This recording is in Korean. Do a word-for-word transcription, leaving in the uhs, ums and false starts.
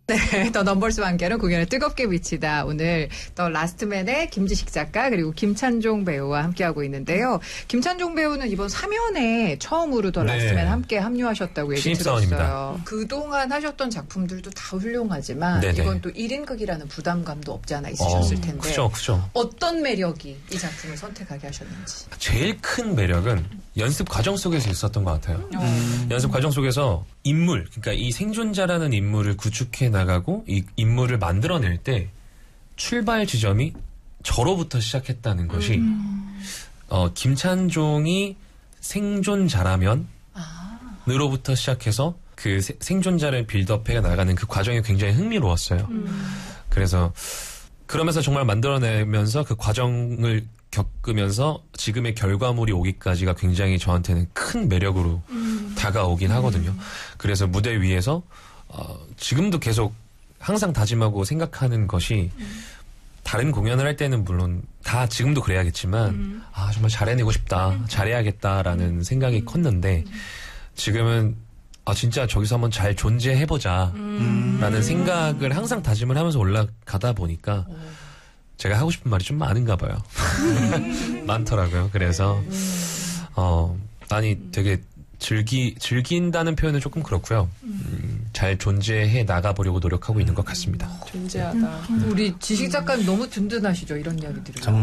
네, 더 넘버스와 함께하는 공연을 뜨겁게 비치다. 오늘 더 라스트맨의 김지식 작가 그리고 김찬종 배우와 함께하고 있는데요. 김찬종 배우는 이번 삼 연에 처음으로 더 네. 라스트맨 함께 합류하셨다고 얘기 신입사원입니다. 들었어요. 그동안 하셨던 작품들도 다 훌륭하지만 네네. 이건 또 일 인극이라는 부담감도 없지 않아 있으셨을 어, 텐데 그죠, 그죠. 어떤 매력이 이 작품을 선택하게 하셨는지. 제일 큰 매력은 연습 과정 속에서 있었던 것 같아요. 음. 연습 과정 속에서 인물, 그러니까 이 생존자라는 인물을 구축해 나가고 이 인물을 만들어낼 때 출발 지점이 저로부터 시작했다는 것이 음. 어, 김찬종이 생존자라면 아. 으로부터 시작해서 그 세, 생존자를 빌드업해 나가는 그 과정이 굉장히 흥미로웠어요. 음. 그래서 그러면서 정말 만들어내면서 그 과정을 겪으면서 지금의 결과물이 오기까지가 굉장히 저한테는 큰 매력으로 음. 다가오긴 하거든요. 그래서 무대 위에서 어, 지금도 계속 항상 다짐하고 생각하는 것이 음. 다른 공연을 할 때는 물론 다 지금도 그래야겠지만 음. 아 정말 잘해내고 싶다, 잘해야겠다라는 생각이 컸는데 지금은 아 진짜 저기서 한번 잘 존재해보자 음. 라는 생각을 항상 다짐을 하면서 올라가다 보니까 제가 하고 싶은 말이 좀 많은가 봐요. 많더라고요. 그래서 어 아니 되게 즐기 즐긴다는 표현은 조금 그렇고요. 음, 잘 존재해 나가보려고 노력하고 있는 것 같습니다. 존재하다. 우리 지식 작가님 너무 든든하시죠? 이런 이야기 들으면. 정말